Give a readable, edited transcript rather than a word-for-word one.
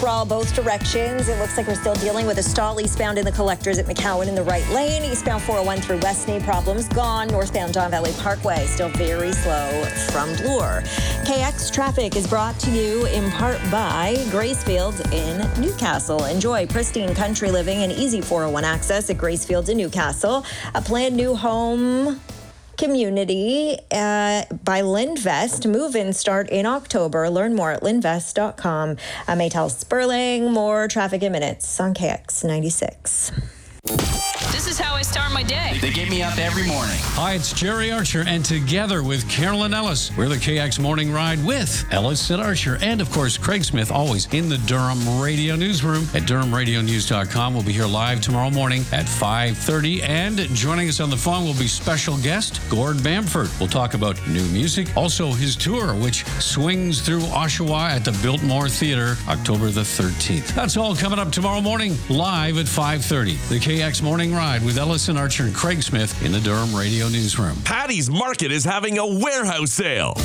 Sprawl both directions. It looks like we're still dealing with a stall eastbound in the collectors at McCowan in the right lane. Eastbound 401 through Westney, problems gone. Northbound Don Valley Parkway, still very slow from Bloor. KX traffic is brought to you in part by Gracefields in Newcastle. Enjoy pristine country living and easy 401 access at Gracefields in Newcastle. A planned new home community by Lindvest. Move-in start in October. Learn more at lindvest.com. Maytel Sperling, more traffic in minutes on KX 96. This is how I start my day. They get me up every morning. Hi, it's Jerry Archer, and together with Carolyn Ellis, we're the KX Morning Ride with Ellis and Archer, and of course, Craig Smith, always in the Durham Radio Newsroom at DurhamRadioNews.com. We'll be here live tomorrow morning at 5:30, and joining us on the phone will be special guest Gord Bamford. We'll talk about new music, also his tour, which swings through Oshawa at the Biltmore Theatre, October the 13th. That's all coming up tomorrow morning, live at 5:30. The KX Morning Ride with Ellis and Archer and Craig Smith in the Durham Radio Newsroom. Patty's Market is having a warehouse sale.